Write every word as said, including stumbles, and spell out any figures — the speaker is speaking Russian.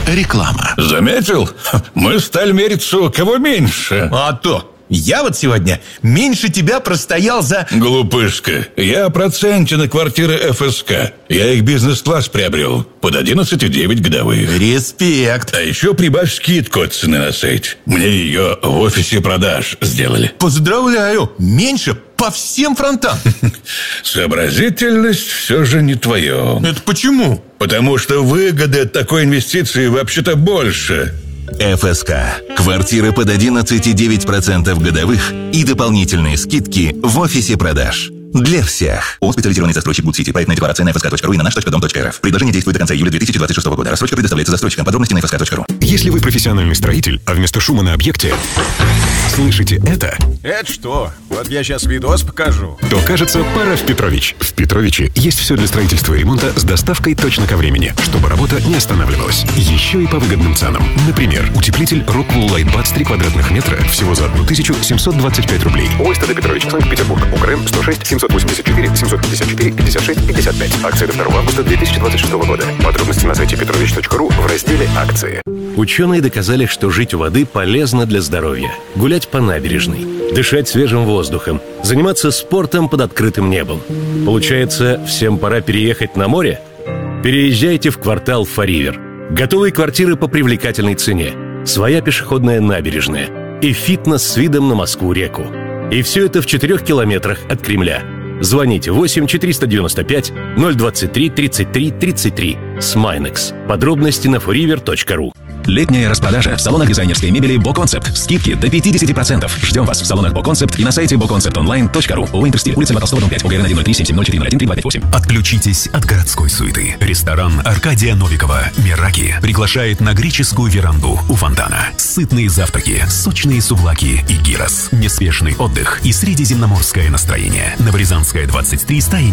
Реклама. Заметил? Мы стали мериться, у кого меньше. А то. Я вот сегодня меньше тебя простоял за... Глупышка, я о проценте на квартиры эф эс ка. Я их бизнес-класс приобрел под одиннадцать и девять годовых. Респект. А еще прибавь скидку от цены на сайте. Мне ее в офисе продаж сделали. Поздравляю. Меньше по всем фронтам. Сообразительность все же не твое. Это почему? Потому что выгоды от такой инвестиции вообще-то больше. эф эс ка. Квартиры под одиннадцать и девять десятых процента годовых и дополнительные скидки в офисе продаж. Для всех. ООО «Специализированный застройщик Good City». Проектная декларация на эф эс ка точка ру и на наш точка дом точка эр эф. Предложение действует до конца июля две тысячи двадцать шестого года. Рассрочка предоставляется застройщикам. Подробности на эф эс ка точка ру. Если вы профессиональный строитель, а вместо шума на объекте слышите это... Это что? Вот я сейчас видос покажу. То, кажется, пора в Петрович. В Петровиче есть все для строительства и ремонта с доставкой точно ко времени, чтобы работа не останавливалась. Еще и по выгодным ценам. Например, утеплитель Rockwool Lightbuds три квадратных метра всего за тысячу семьсот двадцать пять рублей. ОСТД Петрович, Санкт-Петербург. УКРМ сто шесть семьсот восемьдесят четыре семьсот пятьдесят четыре пятьдесят шесть пятьдесят пять. Акция до второго августа две тысячи двадцать шестого года. Подробности на сайте петрович точка ру в разделе «Акции». Ученые доказали, что жить у воды полезно для здоровья. Гулять по набережной, дышать свежим воздухом, заниматься спортом под открытым небом. Получается, всем пора переехать на море? Переезжайте в квартал Фаривер. Готовые квартиры по привлекательной цене, своя пешеходная набережная и фитнес с видом на Москву-реку. И все это в четырех километрах от Кремля. Звоните восемь четыреста девяносто пять ноль двадцать три тридцать три тридцать три. Смайнекс. Подробности на форивер точка ру. Летняя распродажа в салонах дизайнерской мебели Боконцепт. Скидки до пятьдесят процентов. Ждем вас в салонах Боконцепт и на сайте боконцепт онлайн точка ру. ООО «Интерстиль», улица Льва Толстого, дом пять, ОГРН один ноль три семь семь ноль четыре ноль один три два пять восемь. Отключитесь от городской суеты. Ресторан Аркадия Новикова «Мираки» приглашает на греческую веранду у фонтана. Сытные завтраки, сочные сувлаки и гирос, неспешный отдых и средиземноморское настроение. Новорязанская, двадцать три, стая